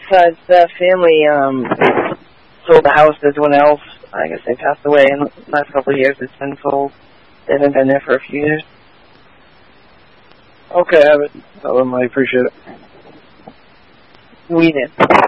That family sold the house to someone else. I guess they passed away in the last couple of years. It's been sold. They haven't been there for a few years. Okay, I have it. Tell them I appreciate it. We did.